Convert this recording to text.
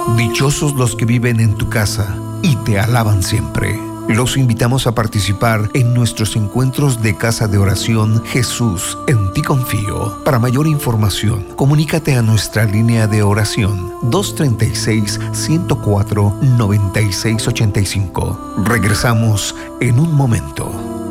Dichosos los que viven en tu casa y te alaban siempre. Los invitamos a participar en nuestros encuentros de Casa de Oración Jesús, en ti confío. Para mayor información, comunícate a nuestra línea de oración 236-104-9685. Regresamos en un momento.